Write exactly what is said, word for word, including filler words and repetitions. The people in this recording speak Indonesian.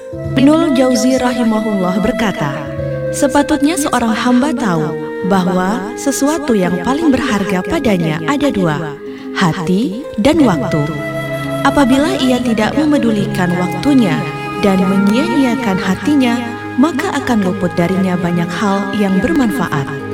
Ibnul Jauzi rahimahullah berkata, sepatutnya seorang hamba tahu bahwa sesuatu yang paling berharga padanya ada dua, hati dan waktu. Apabila ia tidak memedulikan waktunya dan menyia-nyiakan hatinya, maka akan luput darinya banyak hal yang bermanfaat.